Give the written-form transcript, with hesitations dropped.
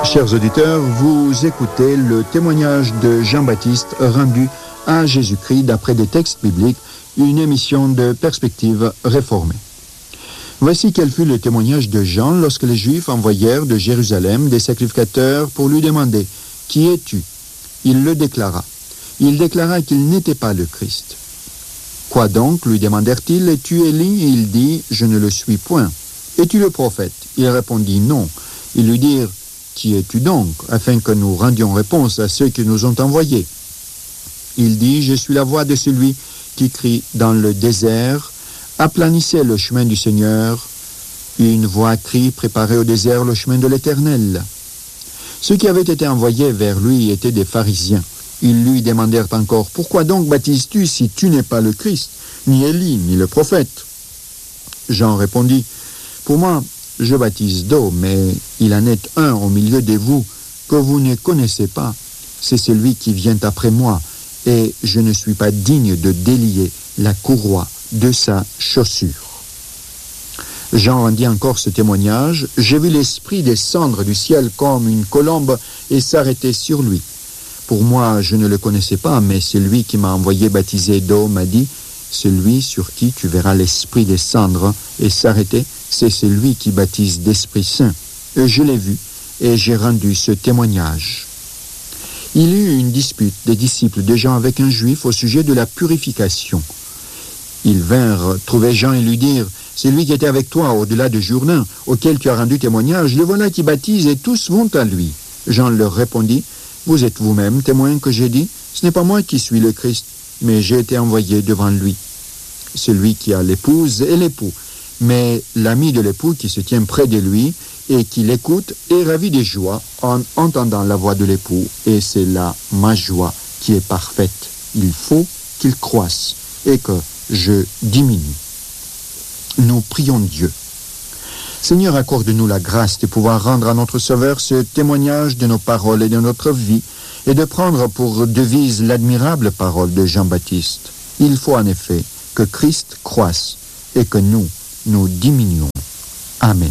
Chers auditeurs, vous écoutez le témoignage de Jean-Baptiste rendu à Jésus-Christ d'après des textes bibliques, une émission de Perspective réformée. Voici quel fut le témoignage de Jean lorsque les Juifs envoyèrent de Jérusalem des sacrificateurs pour lui demander « Qui es-tu » Il le déclara. Il déclara qu'il n'était pas le Christ. « Quoi donc » lui demandèrent-ils. « Es-tu Élie » Il dit « Je ne le suis point. »« Es-tu le prophète » Il répondit « Non. » Ils lui dirent « Qui es-tu donc » afin que nous rendions réponse à ceux qui nous ont envoyés. Il dit « Je suis la voix de celui qui crie dans le désert, aplanissez le chemin du Seigneur. Une voix crie, préparez au désert le chemin de l'Éternel. » Ceux qui avaient été envoyés vers lui étaient des pharisiens. Ils lui demandèrent encore « Pourquoi donc baptises-tu si tu n'es pas le Christ, ni Élie, ni le prophète ?» Jean répondit « Pour moi, je baptise d'eau, mais il en est un au milieu de vous que vous ne connaissez pas. C'est celui qui vient après moi, et je ne suis pas digne de délier la courroie de sa chaussure. » Jean rendit encore ce témoignage. « J'ai vu l'Esprit descendre du ciel comme une colombe et s'arrêter sur lui. Pour moi, je ne le connaissais pas, mais celui qui m'a envoyé baptiser d'eau m'a dit, « Celui sur qui tu verras l'Esprit descendre et s'arrêter, c'est celui qui baptise d'Esprit Saint. » Et je l'ai vu, et j'ai rendu ce témoignage. Il y eut une dispute des disciples de Jean avec un Juif au sujet de la purification. Ils vinrent trouver Jean et lui dirent, « Celui qui était avec toi au-delà du Jourdain, auquel tu as rendu témoignage, le voilà qui baptise et tous vont à lui. » Jean leur répondit, « Vous êtes vous-même témoin que j'ai dit, ce n'est pas moi qui suis le Christ, mais j'ai été envoyé devant lui. Celui qui a l'épouse est l'époux, mais l'ami de l'époux qui se tient près de lui et qui l'écoute est ravi de joie en entendant la voix de l'époux, et c'est là ma joie qui est parfaite. Il faut qu'il croisse et que je diminue. » Nous prions Dieu. Seigneur, accorde-nous la grâce de pouvoir rendre à notre Sauveur ce témoignage de nos paroles et de notre vie, et de prendre pour devise l'admirable parole de Jean-Baptiste. Il faut en effet que Christ croisse et que nous diminuons. Amen.